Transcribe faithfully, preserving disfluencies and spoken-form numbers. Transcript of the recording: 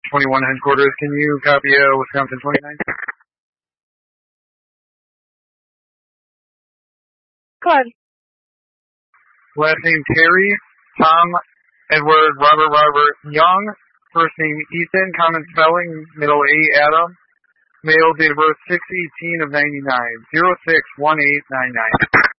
twenty-one headquarters, can you copy uh, Wisconsin twenty-nine? Go ahead. Last name Terry, Tom, Edward, Robert, Robert, Young. First name Ethan, common spelling, middle A, Adam. Male, date of birth six eighteen of ninety-nine, zero six one eight nine nine.